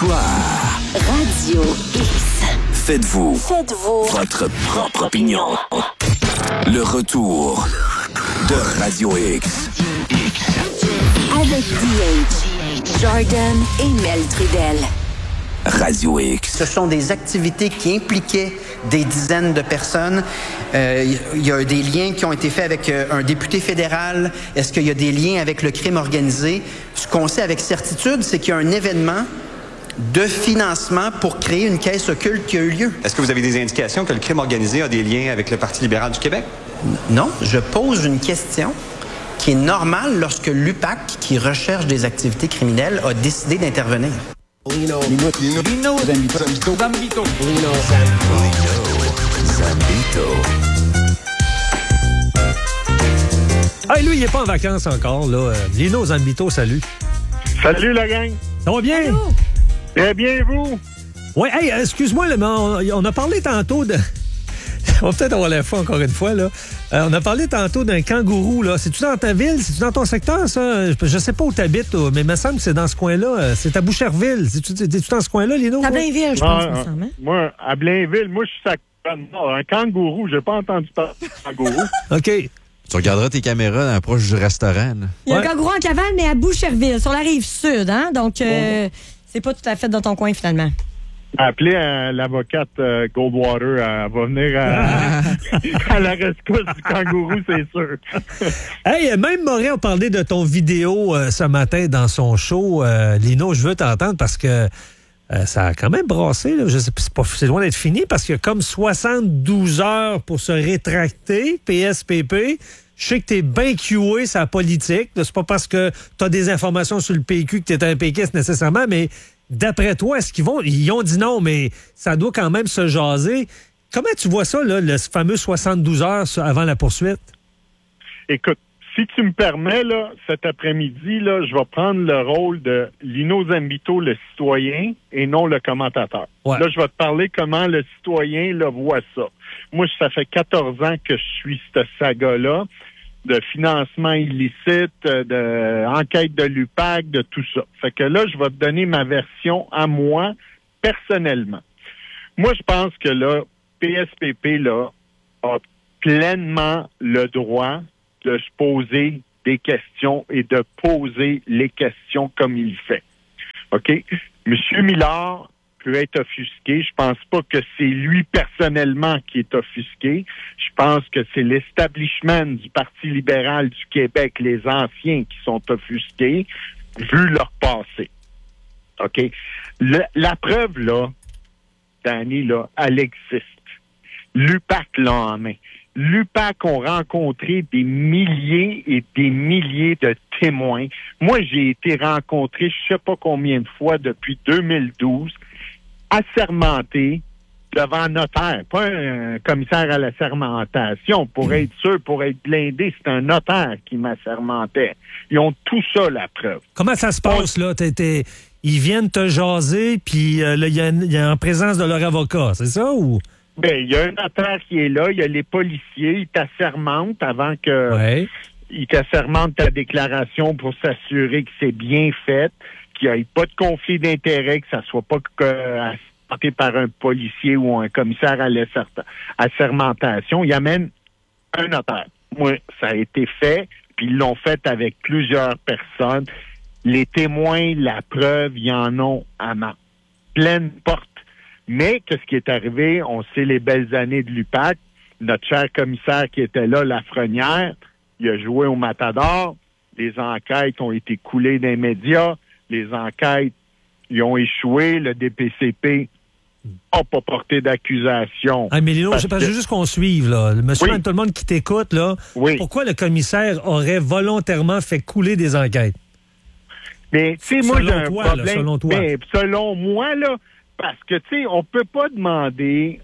L'histoire. Radio X. Faites-vous Faites-vous votre propre opinion. Le retour de Radio X. Avec DH, Jordan et Mel Trudel. Radio X. Ce sont des activités qui impliquaient des dizaines de personnes. Il y a des liens qui ont été faits avec un député fédéral. Est-ce qu'il y a des liens avec le crime organisé? Ce qu'on sait avec certitude, c'est qu'il y a un événement de financement pour créer une caisse occulte qui a eu lieu. Est-ce que vous avez des indications que le crime organisé a des liens avec le Parti libéral du Québec? Non, je pose une question qui est normale lorsque l'UPAC, qui recherche des activités criminelles, a décidé d'intervenir. Lino Zambito. Hey, lui, il n'est pas en vacances encore, là. Lino Zambito, salut. Salut la gang. Ça va bien? Allô? Très bien, vous? Oui, hey, excuse-moi, là, mais on a parlé tantôt de... On va peut-être avoir la fois encore une fois, là. On a parlé tantôt d'un kangourou, là. C'est-tu dans ta ville? C'est-tu dans ton secteur, ça? Je sais pas où t'habites, mais il me semble que c'est dans ce coin-là. C'est à Boucherville. C'est-tu dans ce coin-là, Lino? À Blainville, je pense, me semble. Moi, à Blainville, je suis un kangourou. J'ai pas entendu parler de kangourou. OK. Tu regarderas tes caméras proche du restaurant. Là. Il y a un kangourou en cavale, mais à Boucherville, sur la rive sud, hein? Donc, c'est pas tout à fait dans ton coin, finalement. Appelez l'avocate Goldwater. Elle va venir à la rescousse du kangourou, c'est sûr. Hey, même Moret a parlé de ton vidéo ce matin dans son show. Lino, je veux t'entendre parce que ça a quand même brassé. Là. Je sais, c'est loin d'être fini parce qu'il y a comme 72 heures pour se rétracter, PSPP. Je sais que t'es bien QA sur la politique. C'est pas parce que t'as des informations sur le PQ que t'es un péquiste nécessairement, mais d'après toi, est-ce qu'ils vont... Ils ont dit non, mais ça doit quand même se jaser. Comment tu vois ça, là, le fameux 72 heures avant la poursuite? Écoute, si tu me permets, là, cet après-midi, là, je vais prendre le rôle de Lino Zambito, le citoyen, et non le commentateur. Ouais. Là, je vais te parler comment le citoyen là, voit ça. Moi, ça fait 14 ans que je suis cette saga-là, de financement illicite, de enquête de l'UPAC, de tout ça. Fait que là, je vais te donner ma version à moi, personnellement. Moi, je pense que là, PSPP, là, a pleinement le droit de se poser des questions et de poser les questions comme il fait. OK? Monsieur Millard peut être offusqué. Je pense pas que c'est lui personnellement qui est offusqué. Je pense que c'est l'establishment du Parti libéral du Québec, les anciens, qui sont offusqués, vu leur passé. OK? La preuve, là, Danny, là, elle existe. L'UPAC l'a en main. L'UPAC ont rencontré des milliers et des milliers de témoins. Moi, j'ai été rencontré je sais pas combien de fois depuis 2012, assermenté devant un notaire, pas un commissaire à la sermentation, pour être sûr, pour être blindé, c'est un notaire qui m'assermentait. Ils ont tout ça, la preuve. Comment ça se passe, là? Ils viennent te jaser, puis là, il y a en présence de leur avocat, c'est ça, ou... Ben, il y a un notaire qui est là, il y a les policiers, ils t'assermentent avant que... Ouais. Ils t'assermentent ta déclaration pour s'assurer que c'est bien fait, qu'il n'y ait pas de conflit d'intérêt, que ça soit pas assermenté par un policier ou un commissaire à l'assermentation. Ils amènent un notaire. Moi, ça a été fait, puis ils l'ont fait avec plusieurs personnes. Les témoins, la preuve, ils en ont à main. Pleine porte. Mais qu'est-ce qui est arrivé? On sait les belles années de l'UPAC. Notre cher commissaire qui était là, Lafrenière, il a joué au Matador. Les enquêtes ont été coulées dans les médias. Les enquêtes, ils ont échoué. Le DPCP n'a pas porté d'accusation. Ah, mais Lino, je veux juste qu'on suive, là. Monsieur, tout le monde qui t'écoute, là. Oui. Pourquoi le commissaire aurait volontairement fait couler des enquêtes? Mais, tu sais, moi, j'ai un problème. Là, selon toi. Mais, selon moi, là, parce que, tu sais, on peut pas demander...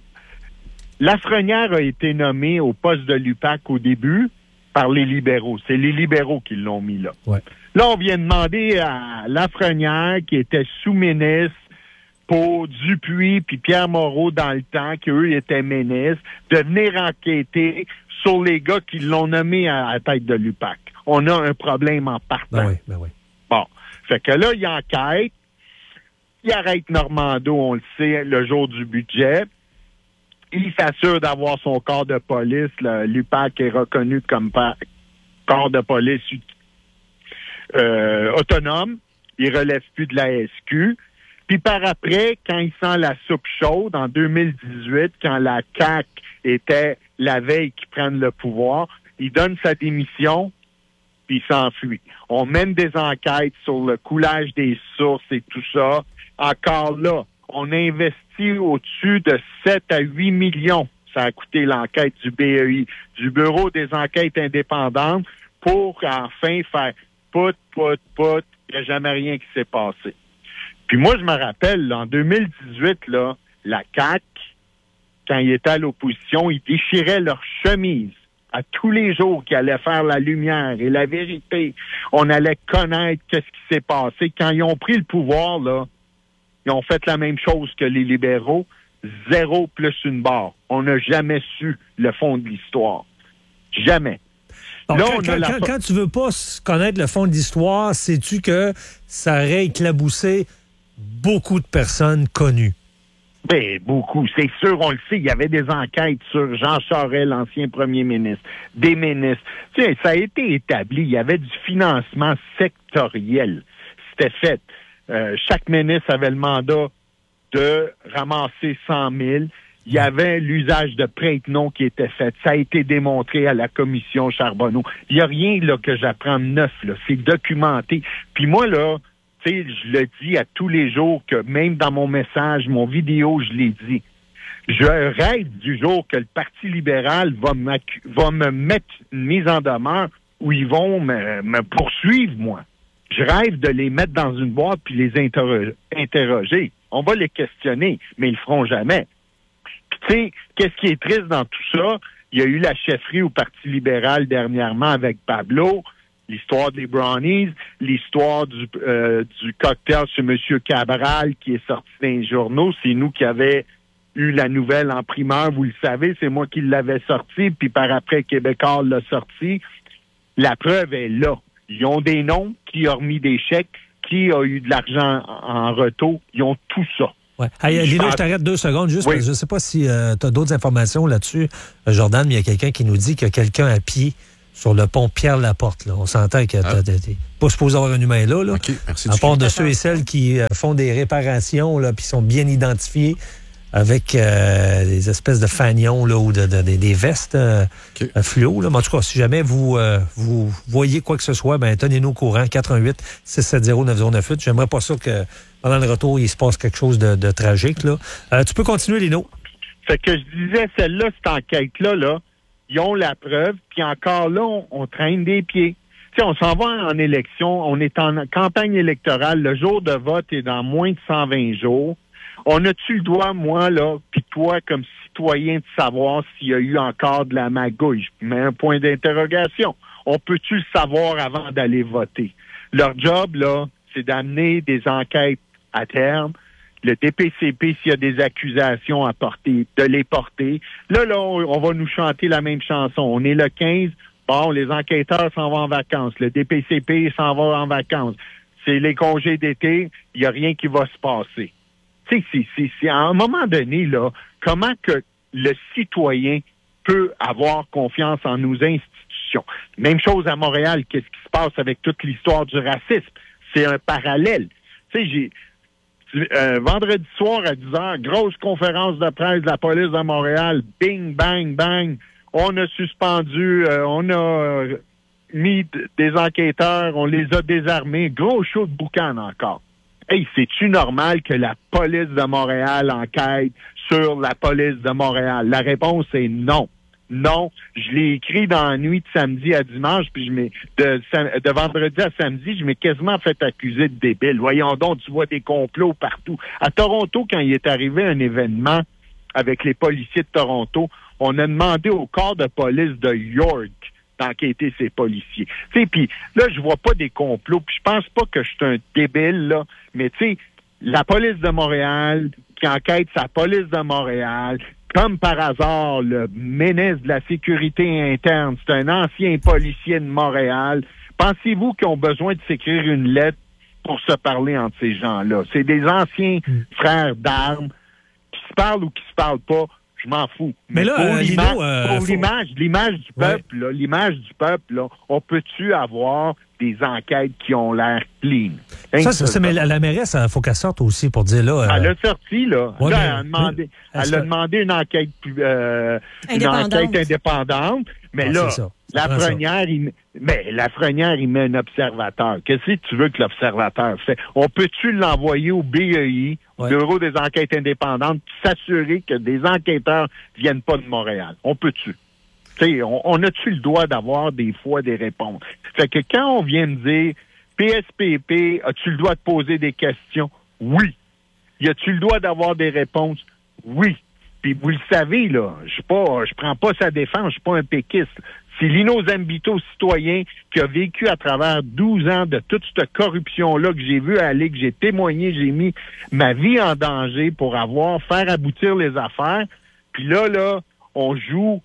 Lafrenière a été nommé au poste de l'UPAC au début par les libéraux. C'est les libéraux qui l'ont mis là. Ouais. Là, on vient demander à Lafrenière, qui était sous-ministre, pour Dupuis puis Pierre Moreau dans le temps, qu'eux étaient ministres, de venir enquêter sur les gars qui l'ont nommé à la tête de l'UPAC. On a un problème en partant. Ben oui. Bon. Fait que là, il enquête. Il arrête Normando, on le sait, le jour du budget. Il s'assure d'avoir son corps de police. L'UPAC est reconnu comme corps de police autonome. Il relève plus de la SQ. Puis par après, quand il sent la soupe chaude, en 2018, quand la CAQ était la veille qu'ils prennent le pouvoir, il donne sa démission, puis il s'enfuit. On mène des enquêtes sur le coulage des sources et tout ça. Encore là, on investit au-dessus de 7 à 8 millions. Ça a coûté l'enquête du BEI, du Bureau des enquêtes indépendantes, pour enfin faire pout. Il n'y a jamais rien qui s'est passé. Puis moi, je me rappelle, là, en 2018, là, la CAQ, quand ils étaient à l'opposition, ils déchiraient leur chemise à tous les jours qu'ils allaient faire la lumière et la vérité. On allait connaître qu'est-ce qui s'est passé. Quand ils ont pris le pouvoir, là, ils ont fait la même chose que les libéraux. 0 plus une barre. On n'a jamais su le fond de l'histoire. Jamais. Donc, Là, quand tu veux pas connaître le fond de l'histoire, sais-tu que ça aurait éclaboussé beaucoup de personnes connues? Ben, beaucoup. C'est sûr, on le sait. Il y avait des enquêtes sur Jean Charest, l'ancien premier ministre, des ministres. Tu sais, ça a été établi. Il y avait du financement sectoriel. C'était fait. Chaque ministre avait le mandat de ramasser 100 000. Il y avait l'usage de prête-nom qui était fait. Ça a été démontré à la commission Charbonneau. Il n'y a rien là que j'apprends de neuf. Là. C'est documenté. Puis moi, là, tu sais, je le dis à tous les jours que même dans mon message, mon vidéo, je l'ai dit. Je rêve du jour que le Parti libéral va me mettre une mise en demeure où ils vont me poursuivre, moi. Je rêve de les mettre dans une boîte puis les interroger. On va les questionner, mais ils le feront jamais. Puis tu sais, qu'est-ce qui est triste dans tout ça? Il y a eu la chefferie au Parti libéral dernièrement avec Pablo, l'histoire des brownies, l'histoire du cocktail chez M. Cabral qui est sorti dans les journaux. C'est nous qui avions eu la nouvelle en primeur, vous le savez, c'est moi qui l'avais sorti, puis par après, Québécois l'a sorti. La preuve est là. Ils ont des noms, qui a remis des chèques, qui a eu de l'argent en retour. Ils ont tout ça. Ouais. Hey, Lino, je t'arrête 2 secondes juste. Oui. Parce que je ne sais pas si tu as d'autres informations là-dessus, Jordan, mais il y a quelqu'un qui nous dit qu'il y a quelqu'un à pied sur le pont Pierre-Laporte. Là. On s'entend que t'es pas supposé avoir un humain là. OK, merci. À part de ceux et celles qui font des réparations puis sont bien identifiés avec des espèces de fanions là, ou des vestes fluo. Là. Mais en tout cas, si jamais vous voyez quoi que ce soit, ben tenez-nous au courant. 418-670-9098. J'aimerais pas ça que pendant le retour, il se passe quelque chose de tragique. Là. Tu peux continuer, Lino. Fait que je disais, celle-là, cette enquête-là, là, ils ont la preuve, puis encore là, on traîne des pieds. Tu sais, on s'en va en élection, on est en campagne électorale, le jour de vote est dans moins de 120 jours. On a-tu le droit, moi, là, puis toi, comme citoyen, de savoir s'il y a eu encore de la magouille? Je mets un point d'interrogation. On peut-tu le savoir avant d'aller voter? Leur job, là, c'est d'amener des enquêtes à terme. Le DPCP, s'il y a des accusations à porter, de les porter. Là, on va nous chanter la même chanson. On est le 15. Bon, les enquêteurs s'en vont en vacances. Le DPCP s'en va en vacances. C'est les congés d'été. Il n'y a rien qui va se passer. Tu sais, c'est à un moment donné, là, comment que le citoyen peut avoir confiance en nos institutions? Même chose à Montréal. Qu'est-ce qui se passe avec toute l'histoire du racisme? C'est un parallèle. Tu sais, vendredi soir à 10h, grosse conférence de presse de la police de Montréal. Bing, bang, bang. On a suspendu, on a mis des enquêteurs, on les a désarmés. Gros show de boucan encore. Hey, c'est-tu normal que la police de Montréal enquête sur la police de Montréal? La réponse est non. Non. Je l'ai écrit dans la nuit de samedi à dimanche, puis de vendredi à samedi, je m'ai quasiment fait accuser de débile. Voyons donc, tu vois des complots partout. À Toronto, quand il est arrivé un événement avec les policiers de Toronto, on a demandé au corps de police de York d'enquêter ces policiers. Tu sais, puis là, je vois pas des complots, puis je pense pas que je suis un débile, là, mais tu sais, la police de Montréal qui enquête sa police de Montréal, comme par hasard, le ministre de la Sécurité interne, c'est un ancien policier de Montréal. Pensez-vous qu'ils ont besoin de s'écrire une lettre pour se parler entre ces gens-là. C'est des anciens frères d'armes qui se parlent ou qui se parlent pas. Je m'en fous. Mais là, pour Lino, l'image du peuple, là, l'image du peuple, là, on peut-tu avoir des enquêtes qui ont l'air clean? Mais la mairesse, il faut qu'elle sorte aussi pour dire là. Elle a sorti, là. Ouais, là elle a demandé une enquête indépendante. Mais là, Lafrenière, il met un observateur. Qu'est-ce que tu veux que l'observateur fait? On peut-tu l'envoyer au BEI, Bureau des enquêtes indépendantes, s'assurer que des enquêteurs viennent pas de Montréal? On peut-tu? On a-tu le droit d'avoir des fois des réponses? Fait que quand on vient me dire PSPP, as-tu le droit de poser des questions? Oui. Y a-tu le droit d'avoir des réponses? Oui. Puis vous le savez, là, je prends pas sa défense, je suis pas un péquiste. C'est Lino Zambito, citoyen, qui a vécu à travers 12 ans de toute cette corruption-là que j'ai vu aller, que j'ai témoigné, j'ai mis ma vie en danger pour faire aboutir les affaires. Puis là, on joue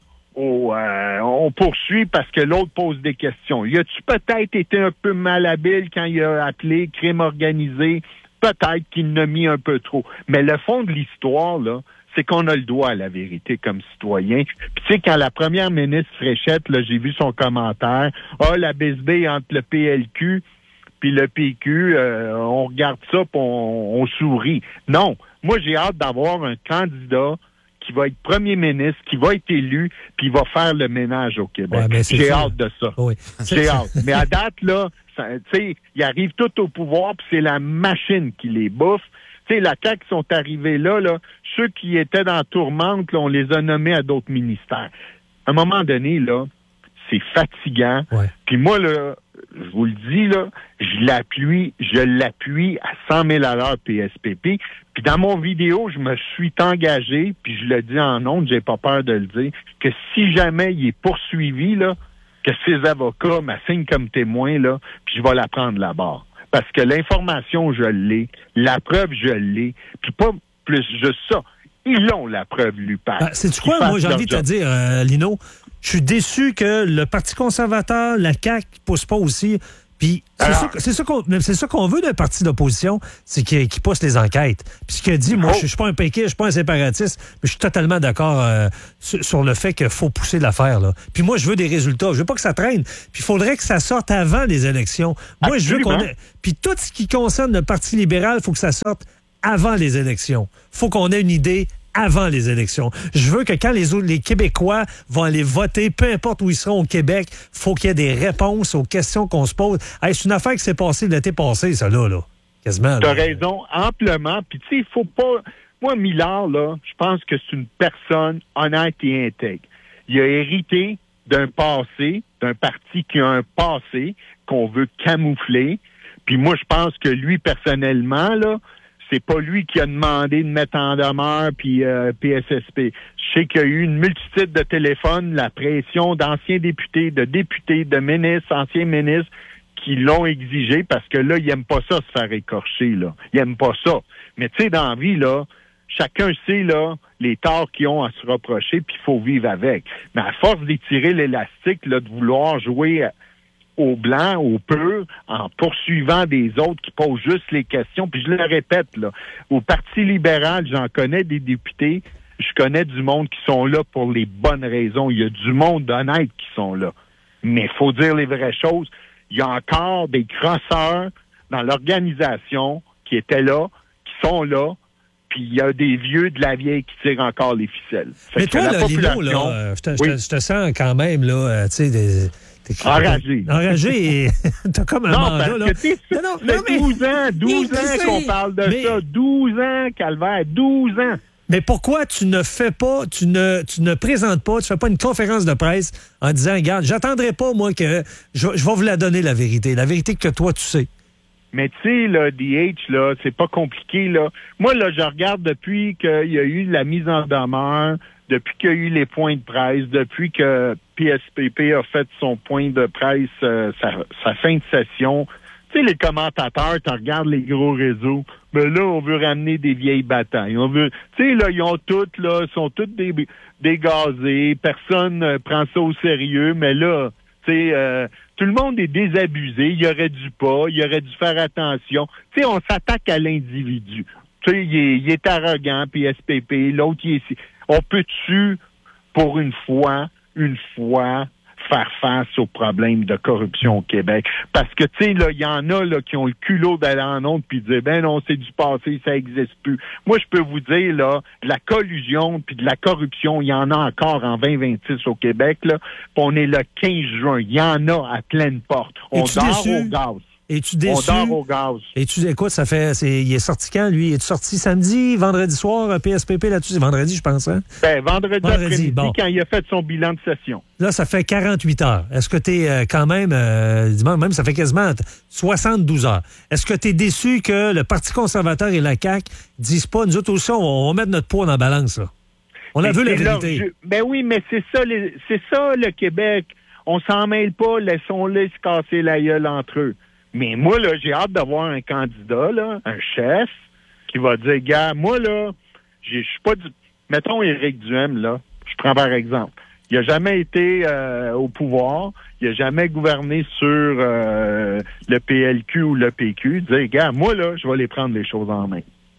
on poursuit parce que l'autre pose des questions. Y a-tu peut-être été un peu malhabile quand il a appelé crime organisé? Peut-être qu'il n'a mis un peu trop. Mais le fond de l'histoire, là, c'est qu'on a le droit à la vérité comme citoyen. Puis tu sais, quand la première ministre Fréchette, là, j'ai vu son commentaire, la bisbille entre le PLQ puis le PQ, on regarde ça puis on sourit. Non, moi j'ai hâte d'avoir un candidat qui va être premier ministre, qui va être élu, puis il va faire le ménage au Québec. Ouais, j'ai hâte de ça. Oui. J'ai hâte. Mais à date, là, tu sais, ils arrivent tout au pouvoir, puis c'est la machine qui les bouffe. Tu sais, la CAQ sont arrivés là, ceux qui étaient dans la tourmente, là, on les a nommés à d'autres ministères. À un moment donné, là, c'est fatigant. Ouais. Puis moi, là, je vous le dis, là, je l'appuie à 100 000 à l'heure PSPP. Puis dans mon vidéo, je me suis engagé, puis je le dis en ondes, j'ai pas peur de le dire, que si jamais il est poursuivi, là, que ses avocats m'assignent comme témoin, là, puis je vais la prendre là-bas. Parce que l'information, je l'ai, la preuve, je l'ai, puis pas plus juste ça. Ils ont la preuve, l'UPAC. C'est quoi, moi, j'ai envie de te dire, Lino? Je suis déçu que le Parti conservateur, la CAQ, ne pousse pas aussi. Puis c'est ça qu'on veut d'un parti d'opposition, c'est qu'il pousse les enquêtes. Puis ce qu'il a dit, moi, je suis pas un péquiste, je suis pas un séparatiste, mais je suis totalement d'accord sur le fait qu'il faut pousser l'affaire, là. Puis moi, je veux des résultats. Je veux pas que ça traîne. Puis il faudrait que ça sorte avant les élections. Moi, je veux qu'on ait... Puis tout ce qui concerne le Parti libéral, il faut que ça sorte avant les élections. Il faut qu'on ait une idée avant les élections. Je veux que quand les Québécois vont aller voter, peu importe où ils seront au Québec, faut qu'il y ait des réponses aux questions qu'on se pose. Hey, c'est une affaire qui s'est passée l'été passé, ça, là. Quasiment. T'as raison, amplement. Puis, tu sais, il faut pas... Moi, Millard, là, je pense que c'est une personne honnête et intègre. Il a hérité d'un passé, d'un parti qui a un passé qu'on veut camoufler. Puis moi, je pense que lui, personnellement, là, c'est pas lui qui a demandé de mettre en demeure puis PSSP. Je sais qu'il y a eu une multitude de téléphones, la pression d'anciens députés, de ministres, anciens ministres qui l'ont exigé parce que là, ils aiment pas ça se faire écorcher, là. Ils aiment pas ça. Mais tu sais, dans la vie, là, chacun sait, là, les torts qu'ils ont à se reprocher puis il faut vivre avec. Mais à force d'étirer l'élastique, là, de vouloir jouer au blanc, au pur, en poursuivant des autres qui posent juste les questions. Puis je le répète, là, au Parti libéral, j'en connais des députés, je connais du monde qui sont là pour les bonnes raisons. Il y a du monde honnête qui sont là. Mais il faut dire les vraies choses. Il y a encore des crosseurs dans l'organisation qui étaient là, qui sont là, puis il y a des vieux de la vieille qui tirent encore les ficelles. Mais toi, là, Lino, là, je te sens quand même, là, tu sais, Enragé. Enragé et t'as comme un mandat, là. Ça fait 12 ans qu'on parle de ça. 12 ans, Calvaire, 12 ans. Mais pourquoi tu ne fais pas, tu ne présentes pas, tu fais pas une conférence de presse en disant, regarde, j'attendrai pas, moi, que je vais vous la donner, la vérité que toi, tu sais. Mais tu sais, là, DH, là, c'est pas compliqué, là. Moi, là, je regarde depuis qu'il y a eu la mise en demeure, depuis qu'il y a eu les points de presse, depuis que PSPP a fait son point de presse, sa fin de session. Tu sais, les commentateurs, tu regardes les gros réseaux, mais là, on veut ramener des vieilles batailles. On veut, tu sais, là, ils ont toutes, là, sont toutes dégazées, personne prend ça au sérieux, mais là, tu sais, Tout le monde est désabusé. Il aurait dû pas. Il aurait dû faire attention. Tu sais, on s'attaque à l'individu. Tu sais, il est arrogant, puis SPP. L'autre, il est... On peut-tu, pour une fois, faire face aux problèmes de corruption au Québec? Parce que, tu sais, là, il y en a là qui ont le culot d'aller en honte puis de dire, ben non, c'est du passé, ça existe plus. Moi, je peux vous dire, là, de la collusion puis de la corruption, il y en a encore en 2026 au Québec, là. Puis on est le 15 juin. Il y en a à pleine porte. On dort au gaz. Es-tu déçu? On dort au gaz. Écoute, il est sorti quand, lui? Il est sorti samedi, vendredi soir, PSPP là-dessus? C'est vendredi, je pense, hein? Ben, vendredi après-midi, bon. quand il a fait son bilan de session. Là, ça fait 48 heures. Est-ce que tu es quand même, même ça fait quasiment 72 heures. Est-ce que tu es déçu que le Parti conservateur et la CAQ disent pas, nous autres aussi, on va mettre notre poids dans la balance, là? On a vu la vérité. Ben oui, mais c'est ça le Québec. On s'en mêle pas, laissons-les se casser la gueule entre eux. Mais moi, là, j'ai hâte d'avoir un candidat, là, un chef, qui va dire, gars, moi, là, je suis pas du... Mettons Éric Duhaime, là, je prends par exemple. Il a jamais été au pouvoir, il a jamais gouverné sur le PLQ ou le PQ. Dire, gars, moi, là, je vais les prendre les choses en main.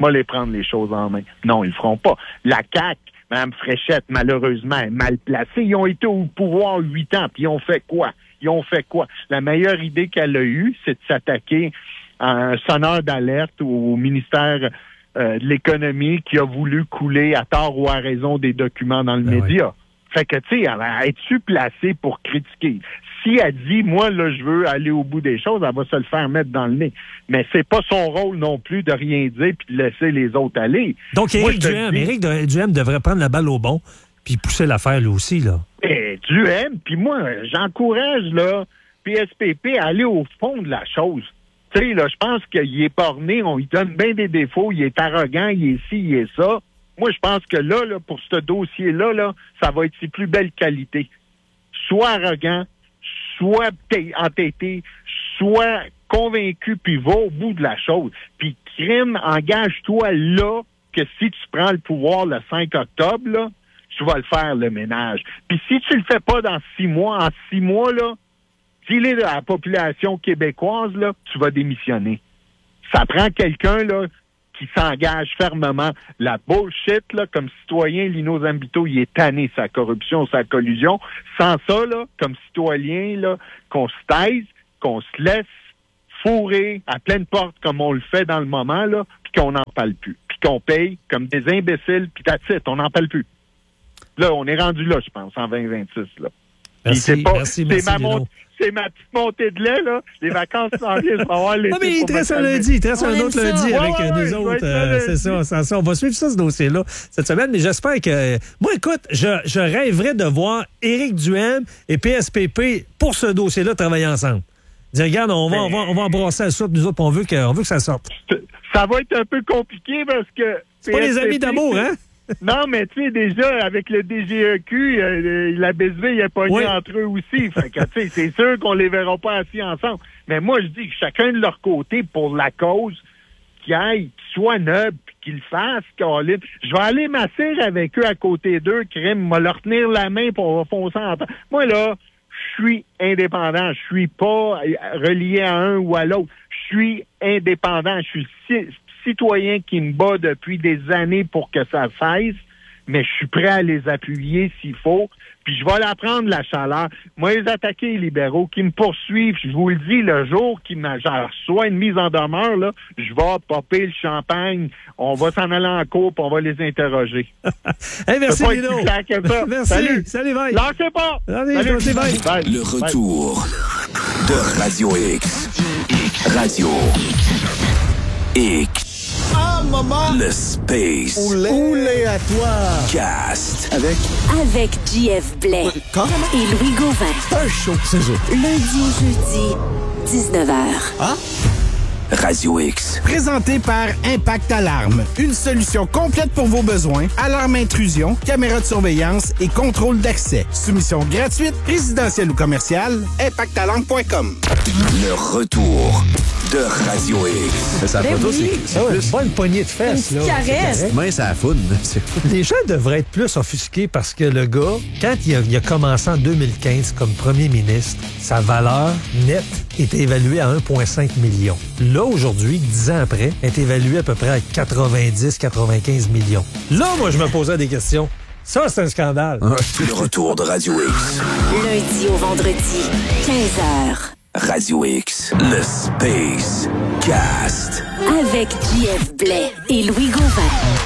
Non, ils le feront pas. La CAQ, Mme Fréchette, malheureusement, est mal placée. Ils ont été au pouvoir 8 ans, puis ils ont fait quoi? La meilleure idée qu'elle a eue, c'est de s'attaquer à un sonneur d'alerte au ministère de l'Économie qui a voulu couler à tort ou à raison des documents dans le média. Fait que, tu sais, es-tu placée pour critiquer? Si elle dit, moi, là, je veux aller au bout des choses, elle va se le faire mettre dans le nez. Mais c'est pas son rôle non plus de rien dire puis de laisser les autres aller. Donc, Éric Duhaime devrait prendre la balle au bon puis pousser l'affaire, lui aussi, là. Duhaime, puis moi, j'encourage, là, PSPP à aller au fond de la chose. Tu sais, là, je pense qu'il est borné, on lui donne bien des défauts, il est arrogant, il est ci, il est ça. Moi, je pense que là, pour ce dossier-là, là, ça va être ses plus belles qualités. Soit arrogant, soit entêté, soit convaincu, puis va au bout de la chose. Puis crime, engage-toi là, que si tu prends le pouvoir le 5 octobre, là, tu vas le faire, le ménage. Puis si tu le fais pas dans 6 mois, en 6 mois, là, s'il est de la population québécoise, là, tu vas démissionner. Ça prend quelqu'un, là, qui s'engage fermement. La bullshit, là, comme citoyen, Lino Zambito, il est tanné, sa corruption, sa collusion. Sans ça, là, comme citoyen, là, qu'on se taise, qu'on se laisse fourrer à pleine porte comme on le fait dans le moment, là, puis qu'on n'en parle plus. Puis qu'on paye comme des imbéciles, puis that's it, on n'en parle plus. Là, on est rendu là, je pense, en 2026, là. Merci, c'est ma petite montée de lait, là. Les vacances s'en viennent, je vais avoir les... Non, mais il te reste un lundi, un autre lundi avec nous autres. C'est ça. On va suivre ça, ce dossier-là, cette semaine, mais j'espère que... Moi, écoute, je rêverais de voir Éric Duhaime et PSPP, pour ce dossier-là, travailler ensemble. Dire, regarde, on va embrasser la soupe, nous autres, on veut que ça sorte. Ça va être un peu compliqué parce que... C'est pas les amis d'amour, hein? Non, mais tu sais, déjà, avec le DGEQ, la BSV, il a pogné entre eux aussi. Fait que, tu sais, c'est sûr qu'on les verra pas assis ensemble. Mais moi, je dis que chacun de leur côté, pour la cause, qu'ils soient nobles, puis qu'ils le fassent, Colin. Je vais aller m'asseoir avec eux à côté d'eux, crime, me leur tenir la main pour foncer en temps. Moi, là, je suis indépendant. Je suis pas relié à un ou à l'autre. Je suis indépendant. Je suis citoyen qui me bat depuis des années pour que ça cesse, mais je suis prêt à les appuyer s'il faut, puis je vais leur prendre la chaleur. Moi, les attaquer les libéraux qui me poursuivent, je vous le dis, le jour qu'ils reçoivent une mise en demeure, là, je vais popper le champagne, on va s'en aller en cours, puis on va les interroger. Hey, merci, Lino. Merci. Salut, bye. Lâchez pas. Salut, bye. Le retour de Radio X. Radio X. Ah, maman! Le Space. Oulé à toi! Cast. Avec JF Blais. Quand? Et Louis Gauvin. Un show, c'est ça. Lundi au jeudi, 19h. Ah? Radio X. Présenté par Impact Alarme. Une solution complète pour vos besoins. Alarme intrusion, caméra de surveillance et contrôle d'accès. Soumission gratuite, résidentielle ou commerciale. ImpactAlarme.com. Le retour de Radio X. Sa Ben photo, oui. c'est Ah ouais, plus... pas une poignée de fesses. Une là. petite caresse. C'est correct. Main, ça foune. Les gens devraient être plus offusqués parce que le gars, quand il a commencé en 2015 comme premier ministre, sa valeur nette est évaluée à 1,5 million. Là, aujourd'hui, 10 ans après, elle est évaluée à peu près à 90-95 millions. Là, moi, je me posais des questions. Ça, c'est un scandale. Le retour de Radio X. Lundi au vendredi, 15h. Radio X. Le Space Cast. Avec JF Blais et Louis Gauvin.